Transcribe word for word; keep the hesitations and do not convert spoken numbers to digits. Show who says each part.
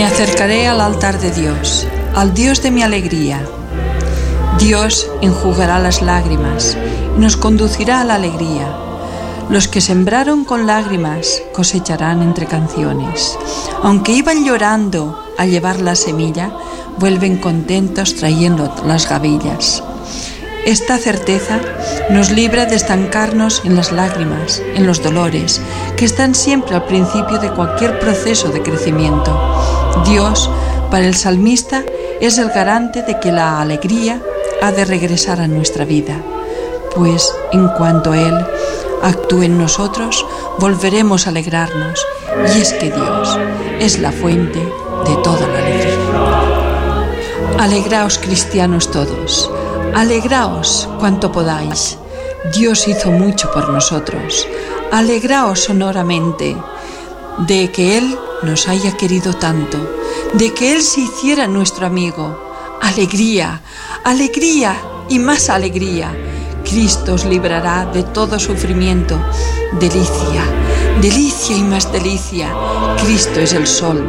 Speaker 1: acercaré al altar de Dios, al Dios de mi alegría. Dios enjugará las lágrimas y nos conducirá a la alegría. Los que sembraron con lágrimas cosecharán entre canciones. Aunque iban llorando al llevar la semilla, vuelven contentos trayendo las gavillas. Esta certeza nos libra de estancarnos en las lágrimas, en los dolores, que están siempre al principio de cualquier proceso de crecimiento. Dios, para el salmista, es el garante de que la alegría ha de regresar a nuestra vida, pues en cuanto Él actúe en nosotros, volveremos a alegrarnos, y es que Dios es la fuente de toda la alegría. Alegraos, cristianos todos, alegraos cuanto podáis. Dios hizo mucho por nosotros. Alegraos sonoramente de que Él nos haya querido tanto, de que Él se hiciera nuestro amigo. Alegría, alegría y más alegría. Cristo os librará de todo sufrimiento. Delicia, delicia y más delicia. Cristo es el sol